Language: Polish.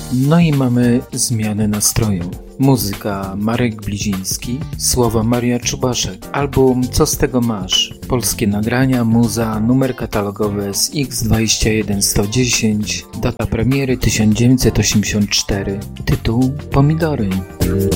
No i mamy zmianę nastroju. Muzyka Marek Bliziński, słowa Maria Czubaszek, album Co z tego masz? Polskie nagrania, muza, numer katalogowy SX21110, data premiery 1984, tytuł Pomidory.